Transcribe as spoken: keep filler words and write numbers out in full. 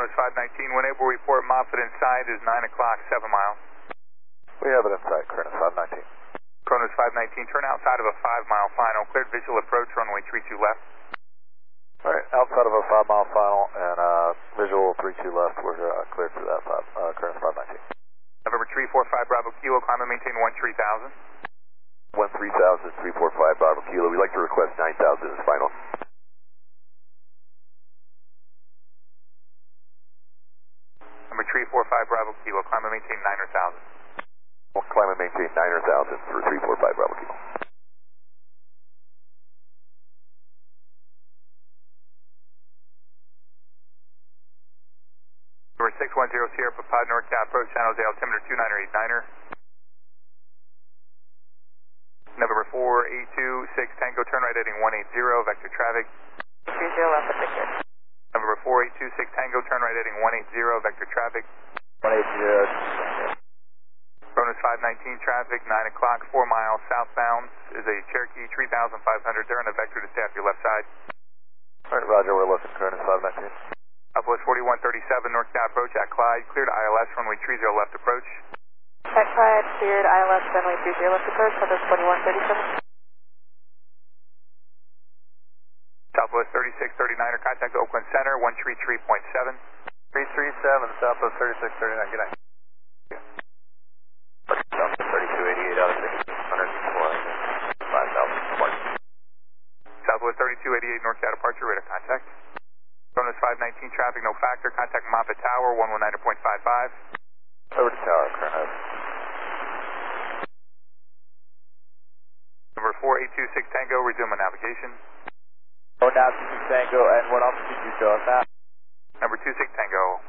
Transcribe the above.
Kronos five nineteen, when able to report Moffett inside is nine o'clock, seven miles. We have it inside, Kronos five nineteen. Kronos five nineteen, turn outside of a five mile final, cleared visual approach, runway three two left. Alright, outside of a five mile final and uh, visual three two left, we're uh, cleared for that five, uh, Kronos five nineteen. November three four five Bravo Kilo, climb and maintain one three thousand. one three thousand, three four five Bravo Kilo, we'd like to request nine thousand as final. Number three four five Bravo Kilo, climb and maintain nine thousand. We'll climb and maintain nine thousand for three four five Bravo Kilo. Number six one zero Sierra Papad, NorCal approach, San Jose altimeter two niner eight niner. November four eight two six Tango, turn right heading one eight zero, vector traffic. three zero left, picture. November four eight two six Tango, turn right heading one eight zero, vector traffic. one eight zero. Kronos five nineteen traffic, nine o'clock, four miles southbound is a Cherokee three thousand five hundred. They're on the vector to stay off your left side. Alright, Roger, we're looking, Kronos five nineteen. Southwest forty-one thirty-seven, northbound approach at Clyde, cleared I L S, runway three zero left approach. At Clyde, cleared I L S, runway three zero left approach, Southwest forty-one thirty-seven. Southwest thirty-six thirty-nine, contact Oakland Center, one three three point seven. three three seven, Southwest thirty-six thirty-nine, good night. Southwest thirty-two eighty-eight out of sixteen hundred, five thousand twenty. Southwest thirty-two eighty-eight, northbound departure, radar contact. Kronos five nineteen traffic, no factor, contact Moffett Tower, one one nine point five five. Over to Tower, Kronos. Number four eight two six Tango, resume on navigation. Oh, now two six Tango, and what altitude you go at that? Number two six Tango,